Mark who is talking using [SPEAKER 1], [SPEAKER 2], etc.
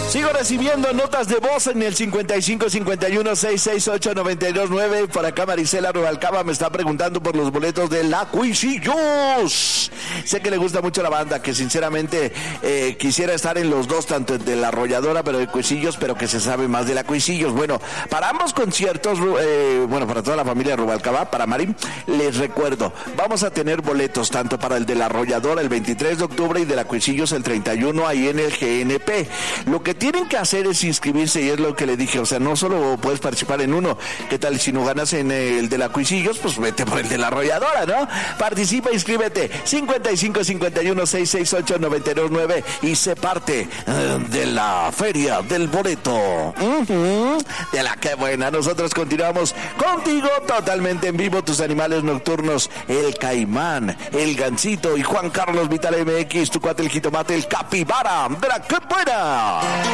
[SPEAKER 1] Sigo recibiendo notas de voz en el 5551-668-929. Por acá Marisela Rubalcaba me está preguntando por los boletos de La Cuisillos. Sé que le gusta mucho la banda, que sinceramente quisiera estar en los dos, tanto de La Arrolladora, pero de Cuisillos, pero que se sabe más de La Cuisillos. Bueno, para ambos conciertos, para toda la familia Rubalcaba, para Mari, les recuerdo, vamos a tener boletos tanto para el de La Arrolladora el 23 de octubre y de La Cuisillos el 31 ahí en el GNP. Lo que tienen que hacer es inscribirse, y es lo que le dije, o sea, no solo puedes participar en uno. ¿Qué tal si no ganas en el de La Cuisillos? Pues vete por el de La Arrolladora, ¿no? Participa, inscríbete, 5551-668-929 y sé parte de la feria del boleto. De la que buena. Nosotros continuamos contigo totalmente en vivo, tus animales nocturnos, el Caimán, el Gansito y Juan Carlos Vital MX, tu cuate el jitomate, el capibara de la que buena.